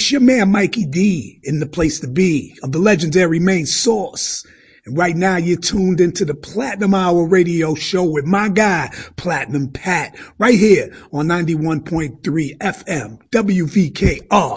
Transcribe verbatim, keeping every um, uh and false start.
It's your man Mikey D in the place to be of the legendary Main Source. And right now you're tuned into the Platinum Hour radio show with my guy, Platinum Pat, right here on ninety-one point three F M, W V K R.